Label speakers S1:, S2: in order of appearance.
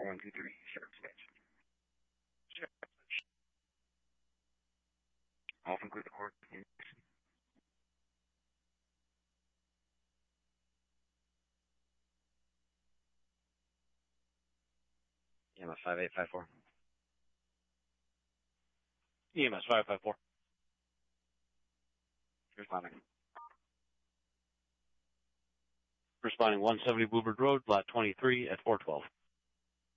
S1: 4123, sheriff's dispatch. All conclude the court. EMS 5854.
S2: EMS 554.
S1: Responding.
S2: Responding 170 Bluebird Road, lot 23 at 412.